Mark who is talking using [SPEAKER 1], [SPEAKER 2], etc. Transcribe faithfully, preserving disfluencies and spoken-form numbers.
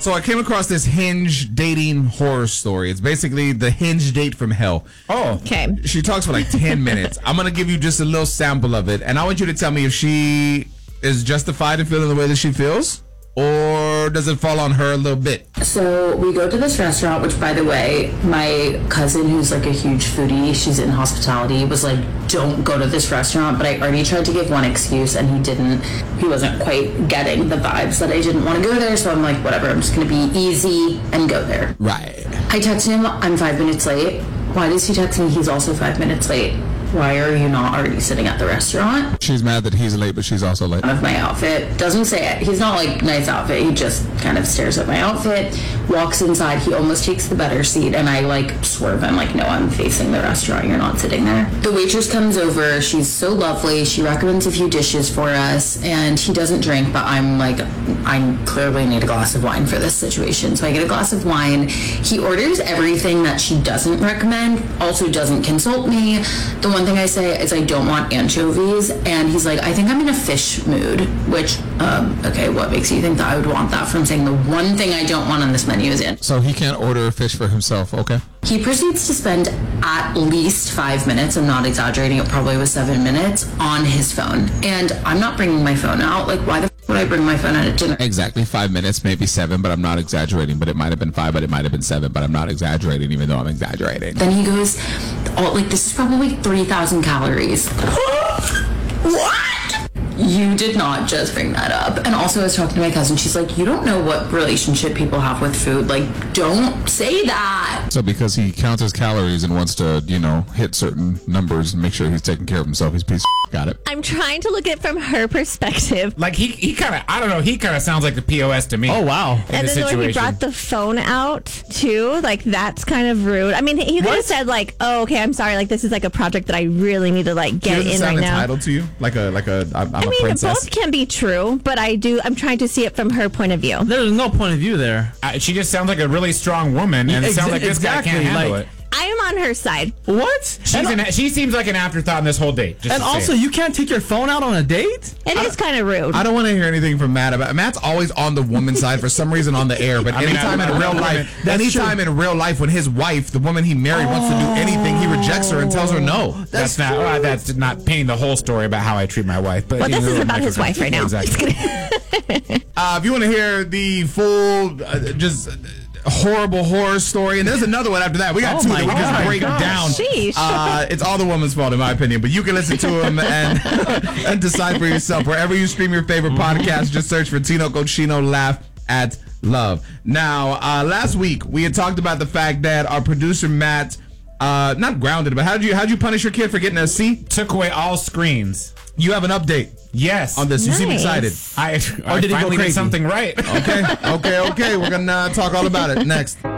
[SPEAKER 1] So I came across this Hinge dating horror story. It's basically the Hinge date from hell.
[SPEAKER 2] Oh.
[SPEAKER 3] Okay.
[SPEAKER 1] She talks for like ten minutes. I'm going to give you just a little sample of it. And I want you to tell me if she is justified in feeling the way that she feels. Or does it fall on her a little bit?
[SPEAKER 4] So we go to this restaurant, which, by the way, my cousin, who's like a huge foodie, she's in hospitality, was like, don't go to this restaurant. But I already tried to give one excuse and he didn't. He wasn't quite getting the vibes that I didn't want to go there. So I'm like, whatever, I'm just going to be easy and go there.
[SPEAKER 1] Right.
[SPEAKER 4] I text him, I'm five minutes late. Why does he text me he's also five minutes late? Why are you not already sitting at the restaurant?
[SPEAKER 2] She's mad that he's late, but she's also late.
[SPEAKER 4] Of my outfit. Doesn't say it. He's not like nice outfit. He just kind of stares at my outfit, walks inside. He almost takes the better seat, and I like swerve. I'm like, no, I'm facing the restaurant. You're not sitting there. The waitress comes over. She's so lovely. She recommends a few dishes for us, and he doesn't drink, but I'm like, I clearly need a glass of wine for this situation. So I get a glass of wine. He orders everything that she doesn't recommend, also doesn't consult me. The one thing I say is I don't want anchovies, and he's like, I think I'm in a fish mood, which, um, okay, what makes you think that I would want that from saying the one thing I don't want on this menu is in?
[SPEAKER 2] So he can't order fish for himself, okay?
[SPEAKER 4] He proceeds to spend at least five minutes, I'm not exaggerating, it probably was seven minutes, on his phone. And I'm not bringing my phone out. Like, why the f- would I bring my phone out at dinner?
[SPEAKER 2] Exactly, five minutes, maybe seven, but I'm not exaggerating. But it might have been five, but it might have been seven, but I'm not exaggerating, even though I'm exaggerating.
[SPEAKER 4] Then he goes, oh, like, this is probably three thousand calories. What? You did not just bring that up. And also I was talking to my cousin. She's like, you don't know what relationship people have with food. Like, don't say that.
[SPEAKER 2] So because he counts his calories and wants to, you know, hit certain numbers and make sure he's taking care of himself, he's a piece of shit. Got it.
[SPEAKER 3] I'm trying to look at it from her perspective.
[SPEAKER 5] Like, he, he kind of, I don't know, he kind of sounds like the P O S to me.
[SPEAKER 6] Oh, wow.
[SPEAKER 5] In
[SPEAKER 3] And
[SPEAKER 5] this
[SPEAKER 3] then when he
[SPEAKER 5] situation.
[SPEAKER 3] brought the phone out, too, like, that's kind of rude. I mean, he could have said, like, oh, okay, I'm sorry, like, this is, like, a project that I really need to, like, get
[SPEAKER 1] Does it
[SPEAKER 3] in
[SPEAKER 1] sound
[SPEAKER 3] right now.
[SPEAKER 1] entitled to you? Like a, like a, I'm, I'm
[SPEAKER 3] I
[SPEAKER 1] a
[SPEAKER 3] mean,
[SPEAKER 1] princess?
[SPEAKER 3] both can be true, but I do, I'm trying to see it from her point of view.
[SPEAKER 6] There's no point of view there.
[SPEAKER 5] Uh, she just sounds like a really strong woman, and it
[SPEAKER 6] Ex-
[SPEAKER 5] sounds like this
[SPEAKER 6] exactly,
[SPEAKER 5] guy can't handle
[SPEAKER 6] like-
[SPEAKER 5] it.
[SPEAKER 3] I am on her side.
[SPEAKER 6] What?
[SPEAKER 5] She's
[SPEAKER 6] and
[SPEAKER 5] an, she seems like an afterthought in this whole date. Just
[SPEAKER 6] and
[SPEAKER 5] to say
[SPEAKER 6] also,
[SPEAKER 5] it.
[SPEAKER 6] you can't take your phone out on a date?
[SPEAKER 3] It is kind of rude.
[SPEAKER 1] I don't want to hear anything from Matt about. Matt's always on the woman's side for some reason on the air, but
[SPEAKER 5] I mean,
[SPEAKER 1] anytime
[SPEAKER 5] I-
[SPEAKER 1] in real life, anytime in real life when his wife, the woman he married, wants to do anything, he rejects her and tells her no.
[SPEAKER 5] That's, not well, that's not painting the whole story about how I treat my wife. But
[SPEAKER 3] Well,
[SPEAKER 5] you
[SPEAKER 3] this
[SPEAKER 5] know,
[SPEAKER 3] is about his
[SPEAKER 5] microphone.
[SPEAKER 3] wife right now.
[SPEAKER 5] Exactly.
[SPEAKER 1] Uh, if you want to hear the full, uh, just uh, horrible horror story, and there's another one after that. We got
[SPEAKER 6] Oh
[SPEAKER 1] two
[SPEAKER 6] my
[SPEAKER 1] that we just
[SPEAKER 6] God.
[SPEAKER 1] break
[SPEAKER 6] Gosh.
[SPEAKER 1] down.
[SPEAKER 3] Sheesh.
[SPEAKER 1] Uh, it's all the woman's fault, in my opinion, but you can listen to them and and decide for yourself. Wherever you stream your favorite podcast, just search for Tino Cochino Laugh at Love. Now, uh, last week we had talked about the fact that our producer Matt, uh, not grounded, but how did you how did you punish your kid for getting a C?
[SPEAKER 5] Took away all screens.
[SPEAKER 1] You have an update
[SPEAKER 5] Yes.
[SPEAKER 1] on this. You seem
[SPEAKER 3] Nice.
[SPEAKER 1] excited.
[SPEAKER 5] I,
[SPEAKER 6] Or
[SPEAKER 5] I
[SPEAKER 6] did he go
[SPEAKER 5] finally did
[SPEAKER 6] crazy?
[SPEAKER 5] something right.
[SPEAKER 1] Okay, okay, okay. We're gonna uh, talk all about it next.